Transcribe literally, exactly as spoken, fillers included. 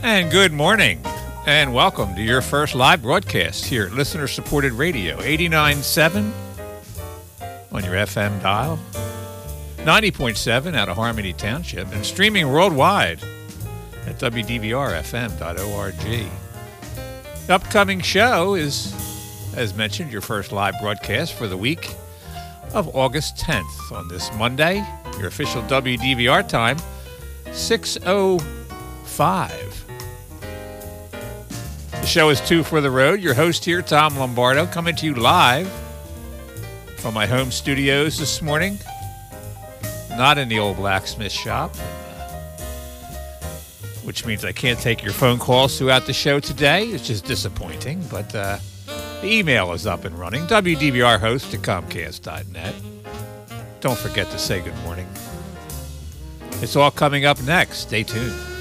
And good morning, and welcome to your first live broadcast here at listener-supported radio, eighty-nine point seven on your F M dial, ninety point seven out of Harmony Township, and streaming worldwide at w d v r f m dot org. The upcoming show is, as mentioned, your first live broadcast for the week of August tenth on this Monday, your official W D V R time, six oh five. The show is Two for the Road. Your host here, Tom Lombardo, coming to you live from my home studios this morning. Not in the old blacksmith shop, which means I can't take your phone calls throughout the show today. It's just disappointing, but uh, the email is up and running, w d v r host at comcast dot net. Don't forget to say good morning. It's all coming up next. Stay tuned.